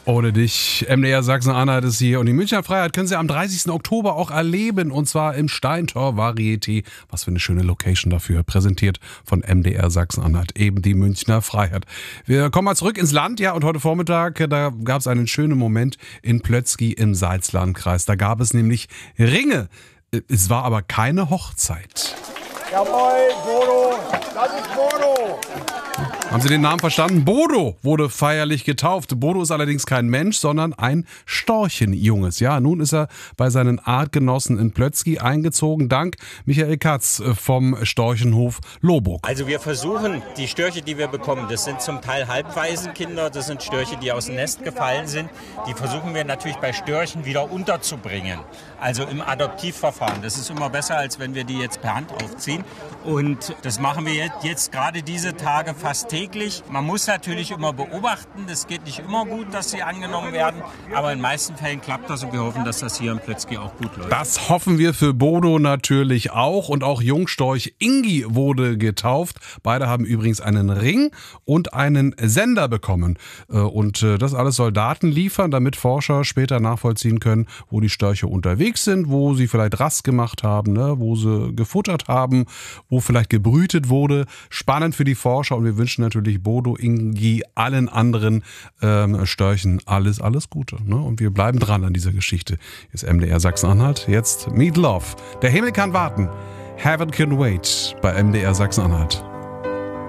Ohne dich. MDR Sachsen-Anhalt ist hier und die Münchner Freiheit können Sie am 30. Oktober auch erleben und zwar im Steintor Varieté. Was für eine schöne Location dafür, präsentiert von MDR Sachsen-Anhalt, eben die Münchner Freiheit. Wir kommen mal zurück ins Land, ja, und heute Vormittag, da gab es einen schönen Moment in Plötzky im Salzlandkreis. Da gab es nämlich Ringe. Es war aber keine Hochzeit. Jawohl, Bodo, das ist Bodo. Haben Sie den Namen verstanden? Bodo wurde feierlich getauft. Bodo ist allerdings kein Mensch, sondern ein Storchenjunges. Ja, nun ist er bei seinen Artgenossen in Plötzky eingezogen, dank Michael Katz vom Storchenhof Lohburg. Also wir versuchen, die Störche, die wir bekommen, das sind zum Teil Halbwaisenkinder, das sind Störche, die aus dem Nest gefallen sind. Die versuchen wir natürlich bei Störchen wieder unterzubringen. Also im Adoptivverfahren. Das ist immer besser, als wenn wir die jetzt per Hand aufziehen. Und das machen wir jetzt gerade diese Tage fast täglich. Man muss natürlich immer beobachten, das geht nicht immer gut, dass sie angenommen werden, aber in den meisten Fällen klappt das und wir hoffen, dass das hier in Plötzky auch gut läuft. Das hoffen wir für Bodo natürlich auch und auch Jungstorch Ingi wurde getauft. Beide haben übrigens einen Ring und einen Sender bekommen und das alles soll Daten liefern, damit Forscher später nachvollziehen können, wo die Störche unterwegs sind, wo sie vielleicht Rast gemacht haben, ne, wo sie gefuttert haben, wo vielleicht gebrütet wurde. Spannend für die Forscher und wir wünschen natürlich Bodo, Ingi, allen anderen Störchen alles Gute. Ne? Und wir bleiben dran an dieser Geschichte. Ist MDR Sachsen-Anhalt. Jetzt Meat Love. Der Himmel kann warten. Heaven can wait bei MDR Sachsen-Anhalt.